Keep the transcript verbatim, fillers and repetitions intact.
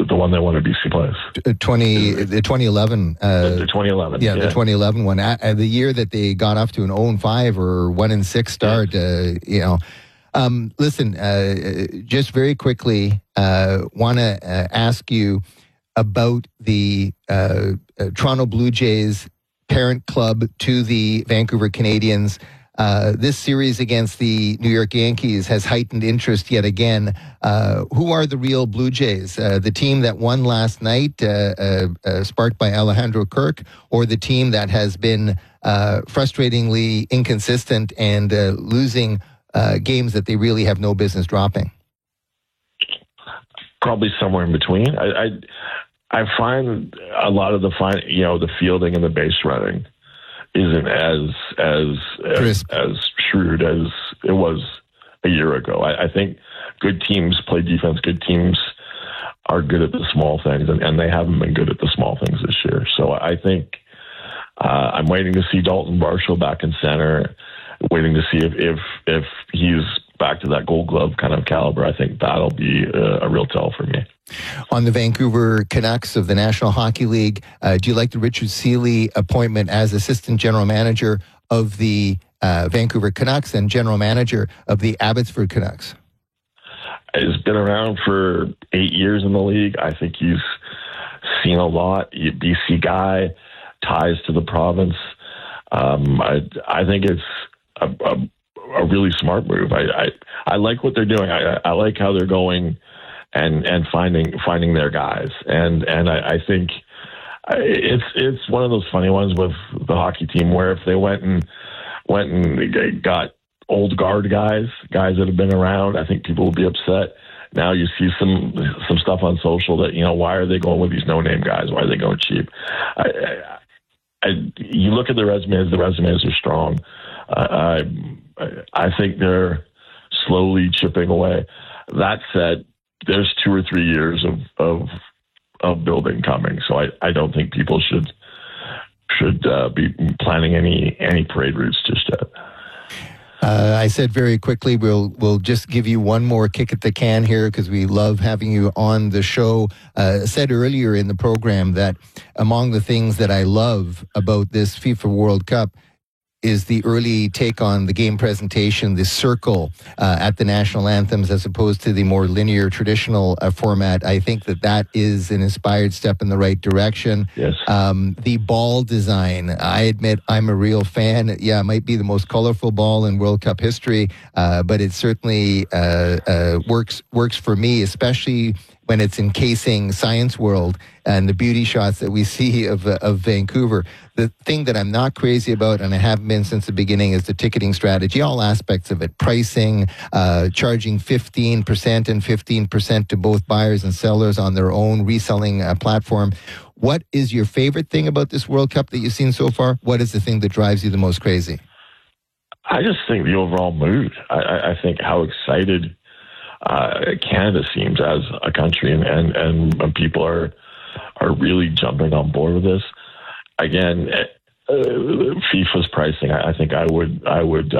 the one that won a B C place? twenty, the twenty eleven. Uh, the, the twenty eleven. Yeah, yeah, the twenty eleven one. Uh, the year that they got off to an oh and five or one and six start, yeah. uh, you know. Um, listen, uh, just very quickly, uh, want to uh, ask you about the uh, uh, Toronto Blue Jays parent club to the Vancouver Canadians. Uh, this series against the New York Yankees has heightened interest yet again. Uh, who are the real Blue Jays? Uh, the team that won last night, uh, uh, uh, sparked by Alejandro Kirk, or the team that has been uh, frustratingly inconsistent and uh, losing uh, games that they really have no business dropping? Probably somewhere in between. I, I I find a lot of the fine, you know, the fielding and the base running isn't as as as, as shrewd as it was a year ago. I, I think good teams play defense. Good teams are good at the small things, and, and they haven't been good at the small things this year. So I think uh, I'm waiting to see Dalton Varsho back in center. Waiting to see if if if he's back to that Gold Glove kind of caliber. I think that'll be a, a real tell for me. On the Vancouver Canucks of the National Hockey League, uh, do you like the Richard Seeley appointment as assistant general manager of the uh, Vancouver Canucks and general manager of the Abbotsford Canucks? He's been around for eight years in the league. I think he's seen a lot. B C guy, ties to the province. Um, I I think it's a, a, a really smart move. I, I I like what they're doing. I I like how they're going and and finding finding their guys. And and I, I think it's it's one of those funny ones with the hockey team where if they went and went and got old guard guys, guys that have been around, I think people would be upset. Now you see some some stuff on social that, you know, why are they going with these no-name guys? Why are they going cheap? I, I, I, you look at the resumes, the resumes are strong. Uh, I, I think they're slowly chipping away. That said, there's two or three years of, of, of building coming. So I, I don't think people should, should uh, be planning any, any parade routes just yet. Uh, I said very quickly, we'll we'll just give you one more kick at the can here because we love having you on the show. Uh, said earlier in the program that among the things that I love about this FIFA World Cup is the early take on the game presentation, the circle uh, at the national anthems as opposed to the more linear traditional uh, format. I think that that is an inspired step in the right direction. Yes. Um, the ball design, I admit I'm a real fan. Yeah, it might be the most colorful ball in World Cup history, uh, but it certainly uh, uh, works works for me, especially when it's encasing Science World and the beauty shots that we see of uh, of Vancouver. The thing that I'm not crazy about, and I have been since the beginning, is the ticketing strategy, all aspects of it, pricing, uh, charging fifteen percent and fifteen percent to both buyers and sellers on their own reselling uh, platform. What is your favorite thing about this World Cup that you've seen so far? What is the thing that drives you the most crazy? I just think the overall mood. I, I think how excited uh, Canada seems as a country, and, and, and people are are really jumping on board with this. Again, uh, FIFA's pricing, I, I think I would I would